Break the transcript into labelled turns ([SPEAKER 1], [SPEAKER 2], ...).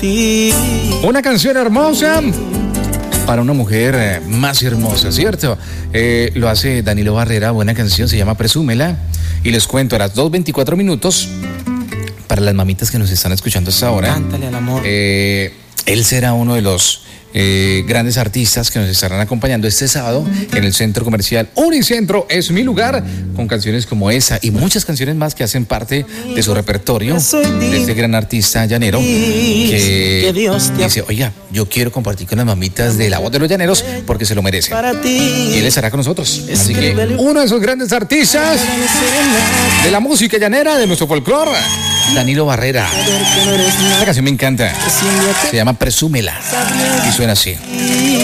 [SPEAKER 1] Una canción hermosa para una mujer más hermosa, ¿cierto? Lo hace Danilo Barrera, buena canción, se llama Presúmela. Y les cuento, a las 2:24 minutos, para las mamitas que nos están escuchando hasta ahora,
[SPEAKER 2] Cántale al amor.
[SPEAKER 1] él será uno de los grandes artistas que nos estarán acompañando este sábado en el Centro Comercial Unicentro Es Mi Lugar, con canciones como esa y muchas canciones más que hacen parte de su repertorio, de este gran artista llanero que dice, oiga, yo quiero compartir con las mamitas de La Voz de los Llaneros porque se lo merecen. Y él estará con nosotros. Así que uno de esos grandes artistas de la música llanera, de nuestro folclore, Danilo Barrera. La canción me encanta. Se llama Presúmela y suena así.